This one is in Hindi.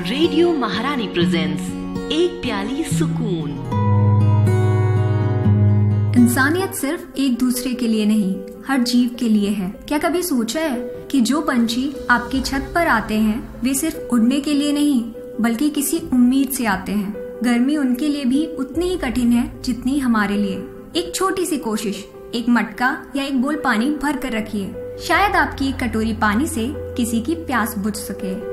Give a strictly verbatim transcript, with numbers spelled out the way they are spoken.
रेडियो महारानी प्रेजेंट्स एक प्याली सुकून। इंसानियत सिर्फ एक दूसरे के लिए नहीं, हर जीव के लिए है। क्या कभी सोचा है कि जो पंछी आपकी छत पर आते हैं वे सिर्फ उड़ने के लिए नहीं बल्कि किसी उम्मीद से आते हैं। गर्मी उनके लिए भी उतनी ही कठिन है जितनी हमारे लिए। एक छोटी सी कोशिश, एक मटका या एक बोल पानी भर कर रखिए, शायद आपकी एक कटोरी पानी से किसी की प्यास बुझ सके।